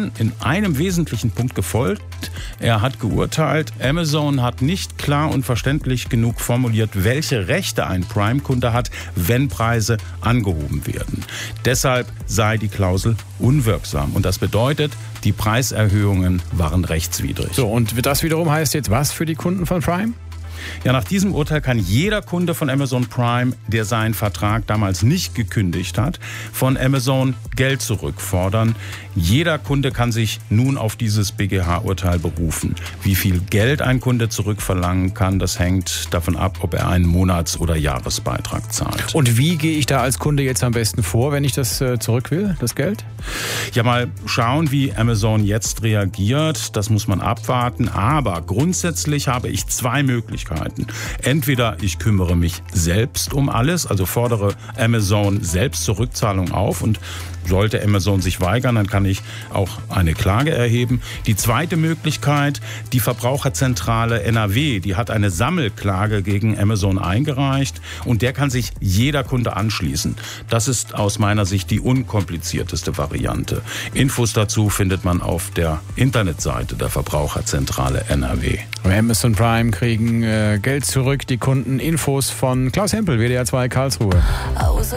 dann in einem wesentlichen Punkt gefolgt. Er hat geurteilt, Amazon hat nicht klar und verständlich genug formuliert, welche Rechte ein Prime-Kunde hat, wenn Preise angehoben werden. Deshalb sei die Klausel unwirksam. Und das bedeutet, die Preiserhöhungen waren rechtswidrig. So, und das wiederum heißt jetzt was für die Kunden von Prime? Ja, nach diesem Urteil kann jeder Kunde von Amazon Prime, der seinen Vertrag damals nicht gekündigt hat, von Amazon Geld zurückfordern. Jeder Kunde kann sich nun auf dieses BGH-Urteil berufen. Wie viel Geld ein Kunde zurückverlangen kann, das hängt davon ab, ob er einen Monats- oder Jahresbeitrag zahlt. Und wie gehe ich da als Kunde jetzt am besten vor, wenn ich das zurück will, das Geld? Ja, mal schauen, wie Amazon jetzt reagiert. Das muss man abwarten. Aber grundsätzlich habe ich zwei Möglichkeiten. Entweder ich kümmere mich selbst um alles, also fordere Amazon selbst zur Rückzahlung auf, und sollte Amazon sich weigern, dann kann ich auch eine Klage erheben. Die zweite Möglichkeit, die Verbraucherzentrale NRW, die hat eine Sammelklage gegen Amazon eingereicht, und der kann sich jeder Kunde anschließen. Das ist aus meiner Sicht die unkomplizierteste Variante. Infos dazu findet man auf der Internetseite der Verbraucherzentrale NRW. Amazon Prime kriegen Geld zurück, die Kunden. Infos von Klaus Hempel, WDR 2 Karlsruhe.